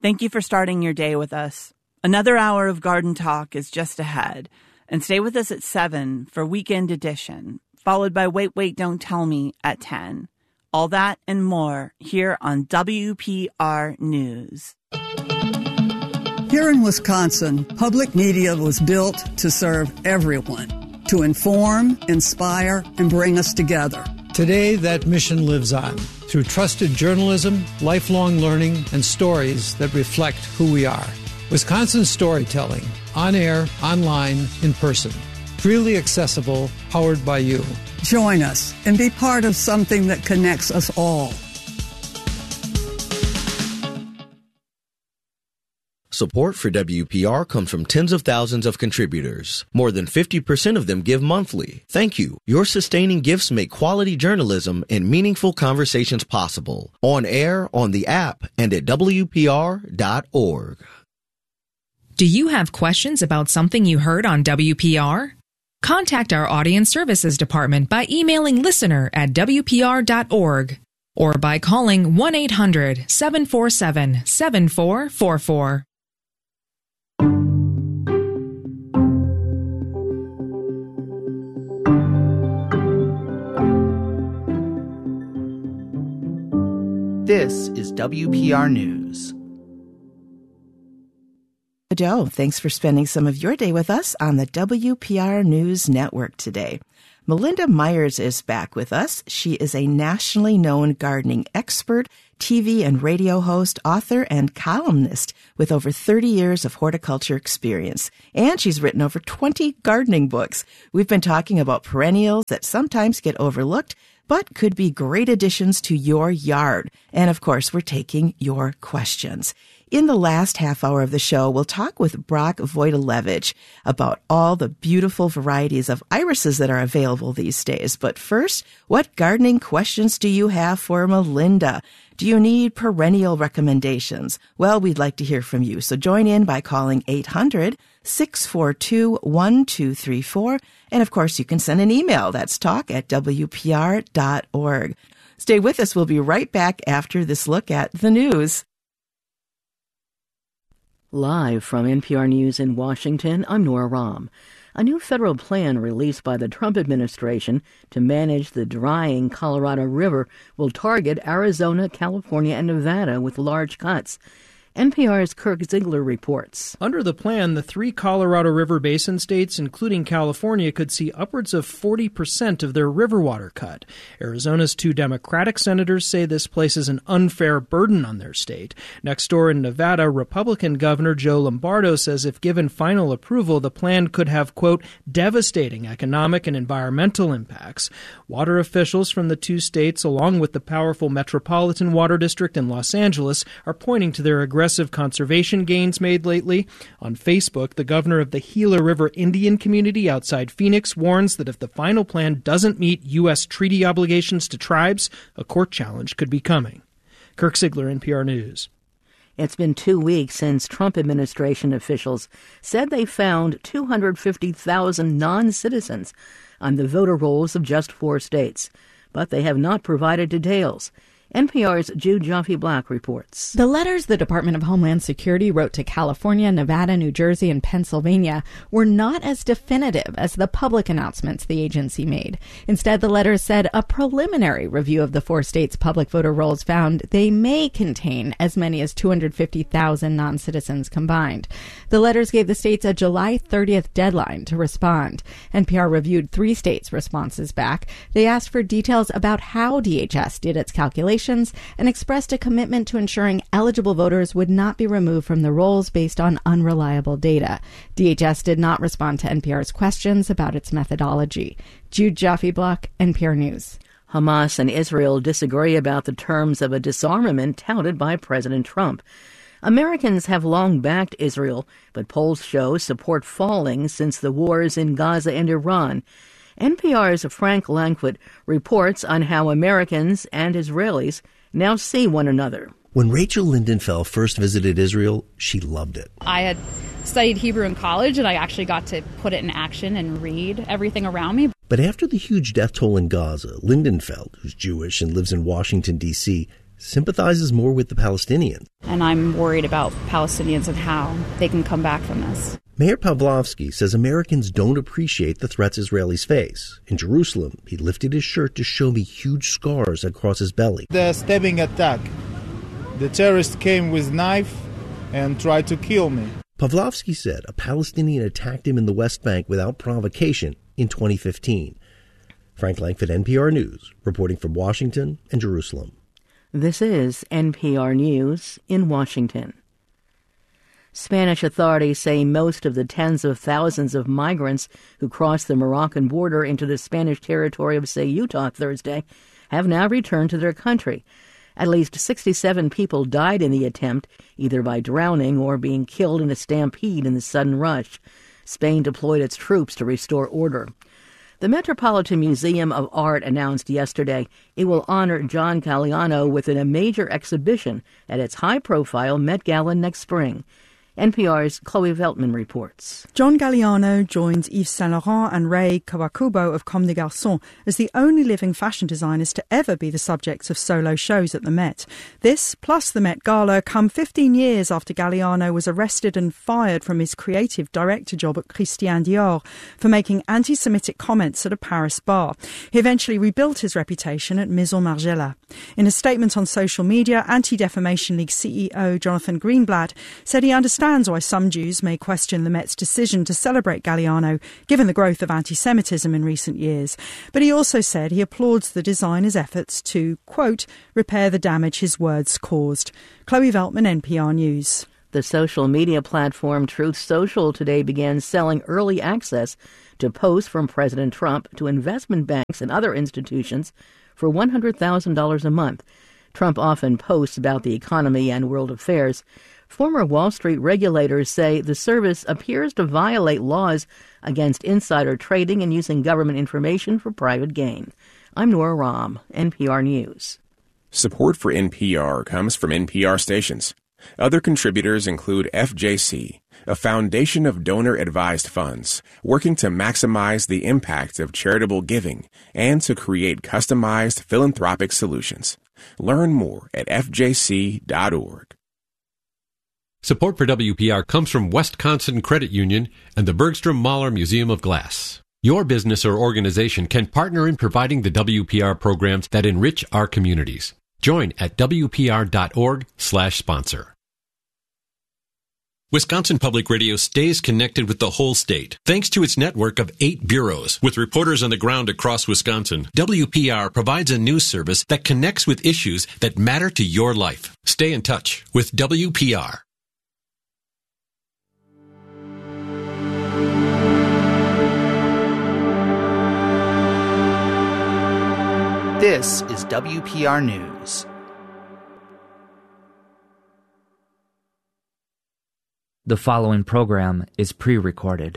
Thank you for starting your day with us. Another hour of garden talk is just ahead. And stay with us at 7 for Weekend Edition, followed by Wait, Don't Tell Me at 10. All that and more here on WPR News. Here in Wisconsin, public media was built to serve everyone, to inform, inspire, and bring us together. Today, that mission lives on through trusted journalism, lifelong learning, and stories that reflect who we are. Wisconsin storytelling, on air, online, in person. Freely accessible, powered by you. Join us and be part of something that connects us all. Support for WPR comes from tens of thousands of contributors. More than 50% of them give monthly. Thank you. Your sustaining gifts make quality journalism and meaningful conversations possible. On air, on the app, and at WPR.org. Do you have questions about something you heard on WPR? Contact our Audience Services Department by emailing listener@WPR.org or by calling 1-800-747-7444. This is WPR News. Joe, thanks for spending some of your day with us on the WPR News Network today. Melinda Myers is back with us. She is a nationally known gardening expert, TV and radio host, author, and columnist with over 30 years of horticulture experience. And she's written over 20 gardening books. We've been talking about perennials that sometimes get overlooked, but could be great additions to your yard. And of course, we're taking your questions. In the last half hour of the show, we'll talk with Brock Wojtylewicz about all the beautiful varieties of irises that are available these days. But first, what gardening questions do you have for Melinda? Do you need perennial recommendations? Well, we'd like to hear from you. So join in by calling 800-642-1234. And of course, you can send an email. That's talk@WPR.org. Stay with us. We'll be right back after this look at the news. Live from NPR News in Washington, I'm Nora Rahm. A new federal plan released by the Trump administration to manage the drying Colorado River will target Arizona, California, and Nevada with large cuts. NPR's Kirk Ziegler reports. Under the plan, the 3 Colorado River Basin states, including California, could see upwards of 40% of their river water cut. Arizona's 2 Democratic senators say this places an unfair burden on their state. Next door in Nevada, Republican Governor Joe Lombardo says if given final approval, the plan could have, quote, devastating economic and environmental impacts. Water officials from the 2 states, along with the powerful Metropolitan Water District in Los Angeles, are pointing to their aggressive conservation gains made lately. On Facebook, the governor of the Gila River Indian community outside Phoenix warns that if the final plan doesn't meet U.S. treaty obligations to tribes, a court challenge could be coming. Kirk Ziegler, NPR News. It's been 2 weeks since Trump administration officials said they found 250,000 non-citizens on the voter rolls of just 4 states, but they have not provided details. NPR's Jude Joffe-Black reports. The letters the Department of Homeland Security wrote to California, Nevada, New Jersey, and Pennsylvania were not as definitive as the public announcements the agency made. Instead, the letters said a preliminary review of the 4 states' public voter rolls found they may contain as many as 250,000 non-citizens combined. The letters gave the states a July 30th deadline to respond. NPR reviewed 3 states' responses back. They asked for details about how DHS did its calculations and expressed a commitment to ensuring eligible voters would not be removed from the rolls based on unreliable data. DHS did not respond to NPR's questions about its methodology. Jude Joffe-Black, NPR News. Hamas and Israel disagree about the terms of a disarmament touted by President Trump. Americans have long backed Israel, but polls show support falling since the wars in Gaza and Iran. NPR's Frank Langford reports on how Americans and Israelis now see one another. When Rachel Lindenfeld first visited Israel, she loved it. I had studied Hebrew in college, and I actually got to put it in action and read everything around me. But after the huge death toll in Gaza, Lindenfeld, who's Jewish and lives in Washington, D.C., sympathizes more with the Palestinians. And I'm worried about Palestinians and how they can come back from this. Mayor Pavlovsky says Americans don't appreciate the threats Israelis face. In Jerusalem, he lifted his shirt to show me huge scars across his belly. The stabbing attack. The terrorist came with knife and tried to kill me. Pavlovsky said a Palestinian attacked him in the West Bank without provocation in 2015. Frank Langford, NPR News, reporting from Washington and Jerusalem. This is NPR News in Washington. Spanish authorities say most of the tens of thousands of migrants who crossed the Moroccan border into the Spanish territory of Ceuta Thursday have now returned to their country. At least 67 people died in the attempt, either by drowning or being killed in a stampede in the sudden rush. Spain deployed its troops to restore order. The Metropolitan Museum of Art announced yesterday it will honor John Galliano with a major exhibition at its high-profile Met Gala next spring. NPR's Chloe Veltman reports. John Galliano joins Yves Saint Laurent and Ray Kawakubo of Comme des Garçons as the only living fashion designers to ever be the subjects of solo shows at the Met. This, plus the Met Gala, come 15 years after Galliano was arrested and fired from his creative director job at Christian Dior for making anti-Semitic comments at a Paris bar. He eventually rebuilt his reputation at Maison Margiela. In a statement on social media, Anti-Defamation League CEO Jonathan Greenblatt said he understands why some Jews may question the Met's decision to celebrate Galliano, given the growth of anti-Semitism in recent years. But he also said he applauds the designer's efforts to, quote, repair the damage his words caused. Chloe Veltman, NPR News. The social media platform Truth Social today began selling early access to posts from President Trump to investment banks and other institutions for $100,000 a month. Trump often posts about the economy and world affairs. Former Wall Street regulators say the service appears to violate laws against insider trading and using government information for private gain. I'm Nora Rahm, NPR News. Support for NPR comes from NPR stations. Other contributors include FJC, a foundation of donor-advised funds working to maximize the impact of charitable giving and to create customized philanthropic solutions. Learn more at fjc.org. Support for WPR comes from Wisconsin Credit Union and the Bergstrom Mahler Museum of Glass. Your business or organization can partner in providing the WPR programs that enrich our communities. Join at WPR.org/sponsor. Wisconsin Public Radio stays connected with the whole state thanks to its network of 8 bureaus. With reporters on the ground across Wisconsin, WPR provides a news service that connects with issues that matter to your life. Stay in touch with WPR. This is WPR News. The following program is pre-recorded.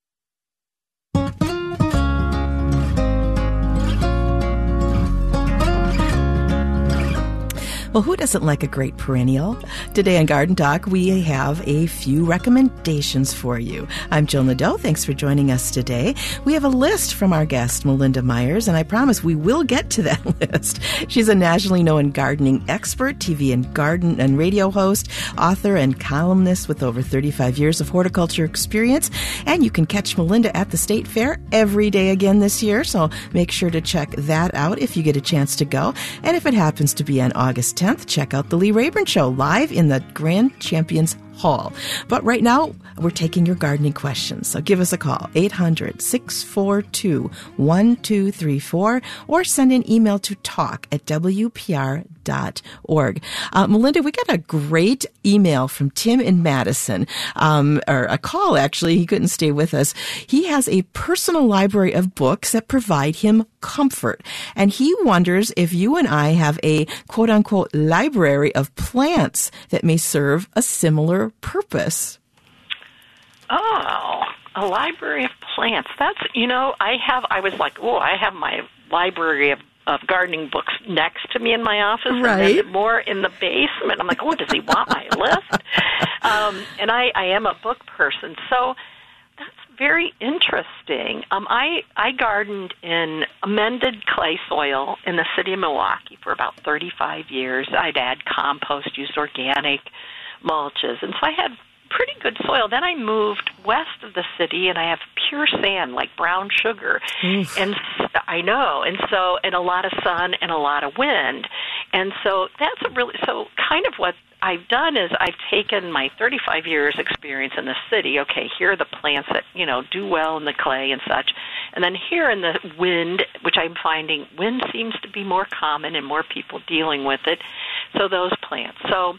Well, who doesn't like a great perennial? Today on Garden Talk, we have a few recommendations for you. I'm Joan Nadeau. Thanks for joining us today. We have a list from our guest, Melinda Myers, and I promise we will get to that list. She's a nationally known gardening expert, TV and garden and radio host, author and columnist with over 35 years of horticulture experience. And you can catch Melinda at the State Fair every day again this year, so make sure to check that out if you get a chance to go. And if it happens to be on August 10th, check out the Lee Rayburn Show live in the Grand Champions Hall. But right now, we're taking your gardening questions. So give us a call, 800-642-1234, or send an email to talk@wpr.org. Melinda, we got a great email from Tim in Madison, or a call, actually. He couldn't stay with us. He has a personal library of books that provide him comfort. And he wonders if you and I have a quote-unquote library of plants that may serve a similar purpose. Oh, a library of plants. That's, I was like, I have my library of gardening books next to me in my office, right, and then more in the basement. I'm like, does he want my list? And I am a book person, so that's very interesting. I gardened in amended clay soil in the city of Milwaukee for about 35 years. I'd add compost, used organic mulches, and so I had pretty good soil. Then I moved west of the city, and I have pure sand, like brown sugar. And I know, and a lot of sun and a lot of wind. And so kind of what I've done is I've taken my 35 years experience in the city. Okay, here are the plants that, do well in the clay and such. And then here in the wind, which I'm finding wind seems to be more common and more people dealing with it. So those plants. So,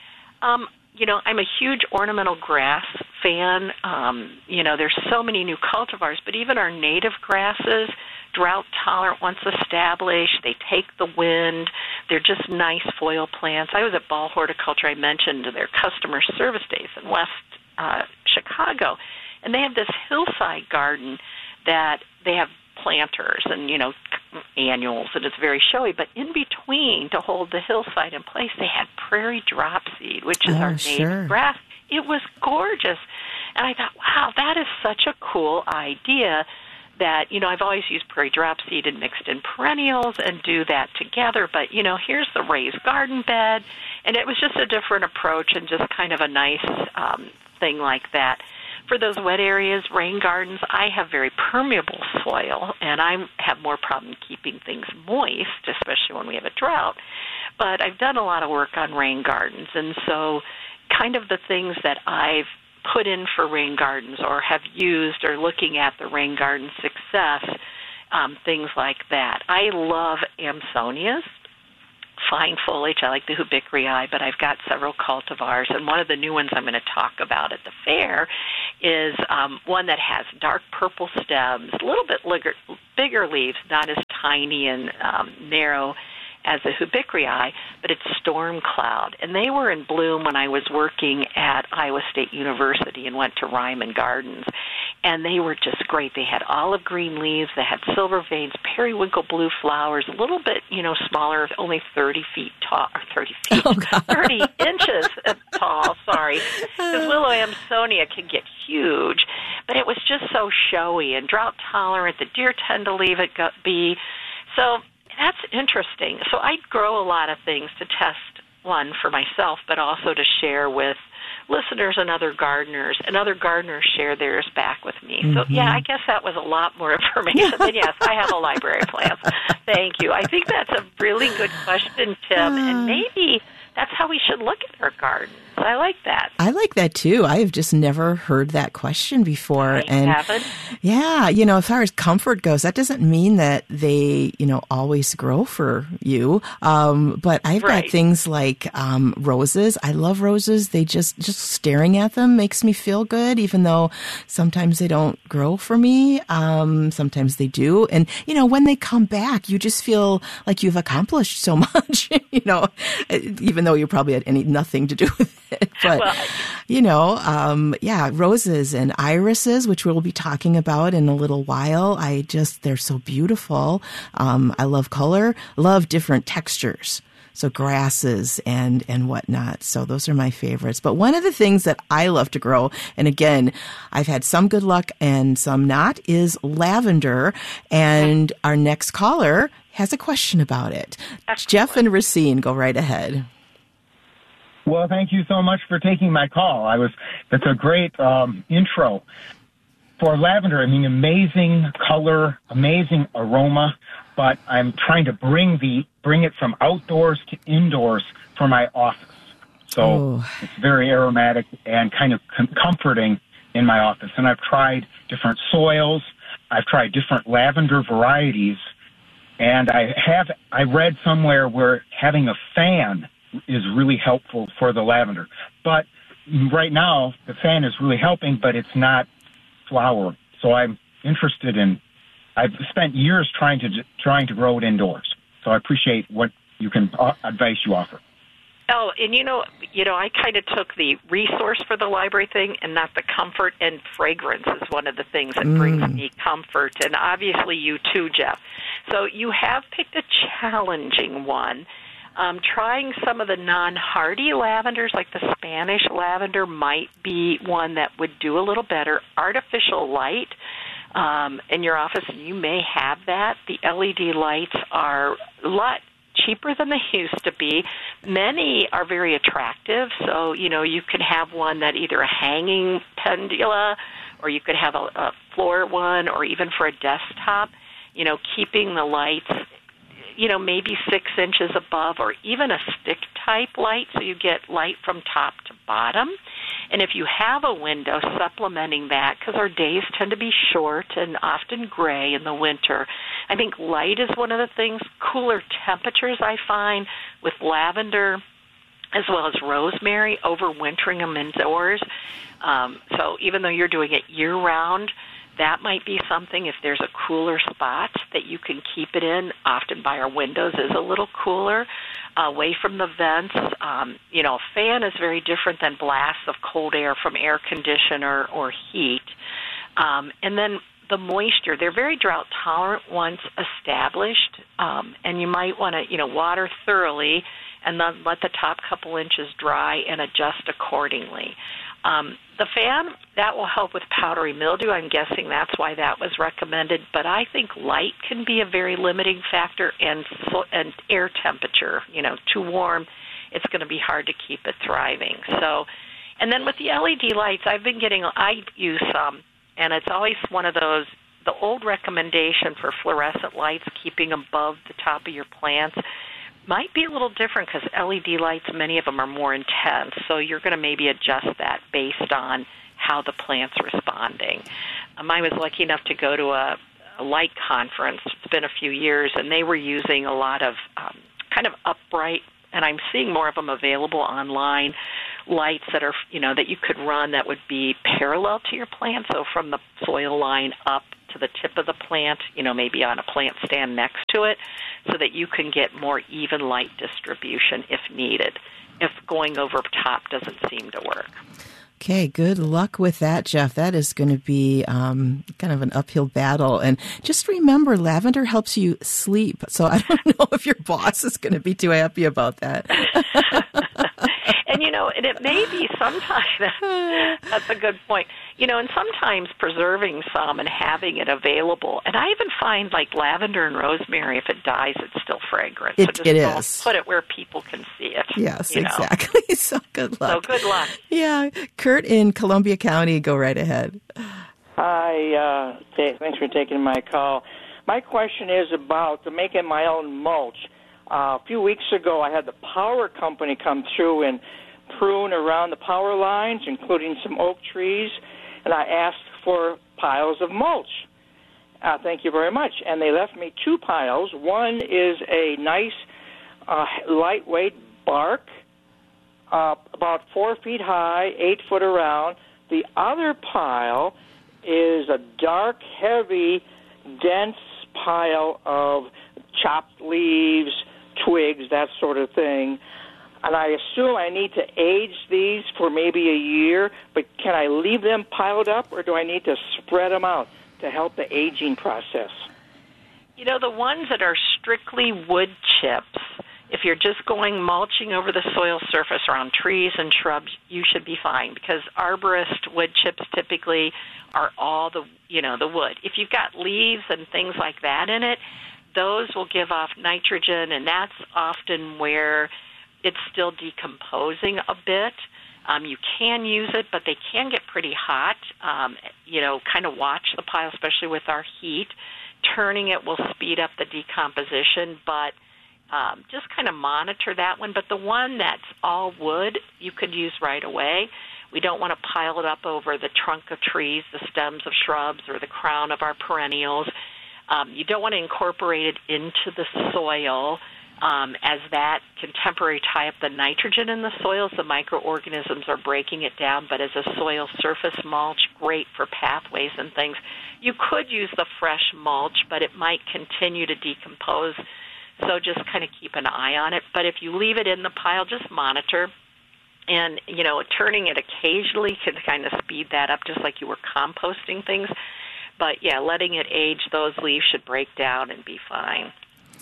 I'm a huge ornamental grass fan. There's so many new cultivars, but even our native grasses, drought tolerant once established, they take the wind. They're just nice foil plants. I was at Ball Horticulture. I mentioned their customer service days in West Chicago, and they have this hillside garden that they have planters and, annuals, and it's very showy. But in between, to hold the hillside in place, they had prairie dropseed, which is our native grass. It was gorgeous. And I thought, wow, that is such a cool idea that, I've always used prairie dropseed and mixed in perennials and do that together. But, here's the raised garden bed. And it was just a different approach and just kind of a nice thing like that. For those wet areas, rain gardens, I have very permeable soil, and I have more problem keeping things moist, especially when we have a drought. But I've done a lot of work on rain gardens, and so kind of the things that I've put in for rain gardens or have used or looking at the rain garden success, things like that. I love Amsonias. Fine foliage. I like the Hibikrii, but I've got several cultivars, and one of the new ones I'm going to talk about at the fair is one that has dark purple stems, a little bit bigger leaves, not as tiny and narrow as the Hibikrii, but it's Storm Cloud. And they were in bloom when I was working at Iowa State University and went to Ryman Gardens. And they were just great. They had olive green leaves. They had silver veins, periwinkle blue flowers, a little bit, smaller, only 30 feet tall, or 30 feet, 30 inches tall, sorry. Because Willow Amsonia can get huge. But it was just so showy and drought tolerant. The deer tend to leave it be. So that's interesting. So I grow a lot of things to test, one, for myself, but also to share with listeners and other gardeners share theirs back with me. So, yeah, I guess that was a lot more information. And, yes, I have a library of plants. Thank you. I think that's a really good question, Tim, and maybe that's how we should look at our gardens. I like that. I like that, too. I have just never heard that question before. I haven't? Yeah, as far as comfort goes, that doesn't mean that they, always grow for you. But I've got things like roses. I love roses. They just staring at them makes me feel good, even though sometimes they don't grow for me. Sometimes they do. And, when they come back, you just feel like you've accomplished so much, even though you probably had nothing to do with it. But, roses and irises, which we'll be talking about in a little while. They're so beautiful. I love color, love different textures. So grasses and whatnot. So those are my favorites. But one of the things that I love to grow, and again, I've had some good luck and some not, is lavender. And our next caller has a question about it. Excellent. Jeff and Racine, go right ahead. Well, thank you so much for taking my call. That's a great intro for lavender. I mean, amazing color, amazing aroma, but I'm trying to bring it from outdoors to indoors for my office. So It's very aromatic and kind of comforting in my office. And I've tried different soils. I've tried different lavender varieties. And I read somewhere where having a fan is really helpful for the lavender. But right now, the fan is really helping, but it's not flowering. So I'm interested in, I've spent years trying to grow it indoors. So I appreciate what advice you offer. Oh, and I kind of took the resource for the library thing and not the comfort, and fragrance is one of the things that brings me comfort, and obviously you too, Jeff. So you have picked a challenging one. Trying some of the non-hardy lavenders, like the Spanish lavender, might be one that would do a little better. Artificial light in your office, and you may have that. The LED lights are a lot cheaper than they used to be. Many are very attractive, so, you can have one that either a hanging pendula, or you could have a floor one, or even for a desktop, keeping the lights, maybe 6 inches above, or even a stick-type light, so you get light from top to bottom. And if you have a window, supplementing that, because our days tend to be short and often gray in the winter. I think light is one of the things. Cooler temperatures, I find, with lavender as well as rosemary, overwintering them indoors. So even though you're doing it year-round, that might be something. If there's a cooler spot that you can keep it in, often by our windows is a little cooler, away from the vents. A fan is very different than blasts of cold air from air conditioner or heat. And then the moisture, they're very drought tolerant once established, and you might want to, water thoroughly and then let the top couple inches dry and adjust accordingly. The fan, that will help with powdery mildew. I'm guessing that's why that was recommended. But I think light can be a very limiting factor, and air temperature. Too warm, it's going to be hard to keep it thriving. So, and then with the LED lights, I use some, and it's always one of those, the old recommendation for fluorescent lights, keeping above the top of your plants, might be a little different because LED lights, many of them are more intense, so you're going to maybe adjust that based on how the plant's responding. I was lucky enough to go to a light conference. It's been a few years, and they were using a lot of kind of upright, and I'm seeing more of them available online, lights that are, that you could run that would be parallel to your plant, so from the soil line up to the tip of the plant, maybe on a plant stand next to it, so that you can get more even light distribution if needed, if going over top doesn't seem to work. Okay, good luck with that, Jeff. That is going to be kind of an uphill battle. And just remember, lavender helps you sleep. So I don't know if your boss is going to be too happy about that. And, and it may be sometimes, that's a good point, and sometimes preserving some and having it available. And I even find like lavender and rosemary, if it dies, it's still fragrant. So just put it where people can see it. Yes, exactly. So good luck. So good luck. Yeah. Kurt in Columbia County, go right ahead. Hi, thanks for taking my call. My question is about making my own mulch. A few weeks ago, I had the power company come through and prune around the power lines, including some oak trees, and I asked for piles of mulch. Thank you very much. And they left me 2 piles. One is a nice, lightweight bark, about 4 feet high, 8 foot around. The other pile is a dark, heavy, dense pile of chopped leaves, twigs, that sort of thing. And I assume I need to age these for maybe a year, but can I leave them piled up, or do I need to spread them out to help the aging process? The ones that are strictly wood chips, if you're just mulching over the soil surface around trees and shrubs, you should be fine, because arborist wood chips typically are all the wood. If you've got leaves and things like that in it, those will give off nitrogen, and that's often where it's still decomposing a bit. You can use it, but they can get pretty hot. Kind of watch the pile, especially with our heat. Turning it will speed up the decomposition, but just kind of monitor that one. But the one that's all wood, you could use right away. We don't want to pile it up over the trunk of trees, the stems of shrubs, or the crown of our perennials. You don't want to incorporate it into the soil, as that can temporarily tie up the nitrogen in the soils. The microorganisms are breaking it down, but as a soil surface mulch, great for pathways and things. You could use the fresh mulch, but it might continue to decompose, so just kind of keep an eye on it. But if you leave it in the pile, just monitor. And, turning it occasionally can kind of speed that up, just like you were composting things. But, yeah, letting it age, those leaves should break down and be fine.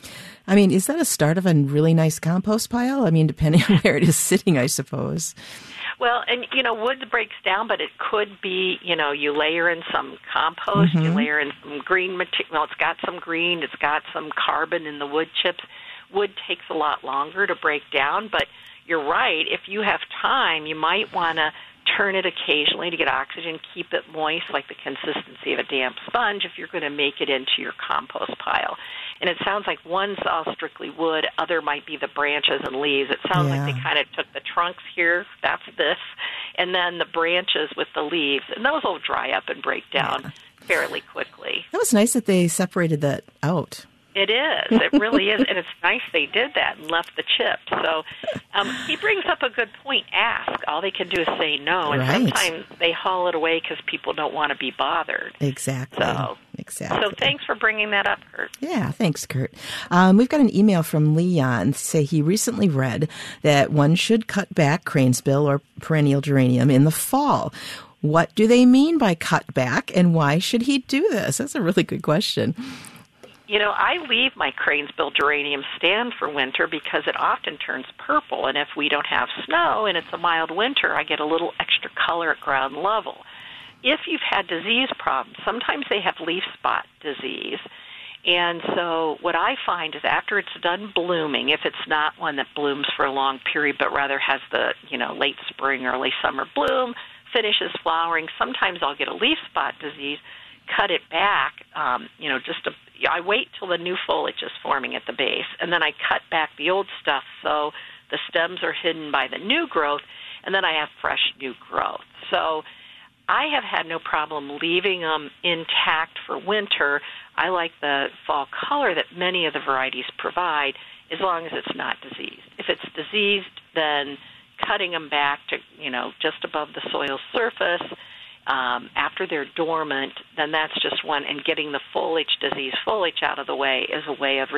I mean, is that a start of a really nice compost pile? I mean, depending on where it is sitting, I suppose. Well, and, wood breaks down, but it could be, you layer in some compost, you layer in some green material. Well, it's got some green, it's got some carbon in the wood chips. Wood takes a lot longer to break down, but you're right. If you have time, you might want to turn it occasionally to get oxygen, keep it moist, like the consistency of a damp sponge, if you're going to make it into your compost pile. And it sounds like one's all strictly wood, other might be the branches and leaves. It sounds like they kind of took the trunks here, that's this, and then the branches with the leaves, and those will dry up and break down fairly quickly. That was nice that they separated that out. It is. It really is. And it's nice they did that and left the chips. So he brings up a good point. Ask. All they can do is say no. And sometimes they haul it away because people don't want to be bothered. Exactly. So thanks for bringing that up, Kurt. Yeah, thanks, Kurt. We've got an email from Leon. Say he recently read that one should cut back cranesbill or perennial geranium in the fall. What do they mean by cut back, and why should he do this? That's a really good question. I leave my cranesbill geranium stand for winter because it often turns purple, and if we don't have snow and it's a mild winter, I get a little extra color at ground level. If you've had disease problems, sometimes they have leaf spot disease, and so what I find is after it's done blooming, if it's not one that blooms for a long period but rather has the late spring, early summer bloom, finishes flowering, sometimes I'll get a leaf spot disease, cut it back, I wait till the new foliage is forming at the base, and then I cut back the old stuff so the stems are hidden by the new growth, and then I have fresh new growth. So I have had no problem leaving them intact for winter. I like the fall color that many of the varieties provide as long as it's not diseased. If it's diseased, then cutting them back to, just above the soil surface, after they're dormant, then that's just one, and getting the disease foliage out of the way is a way of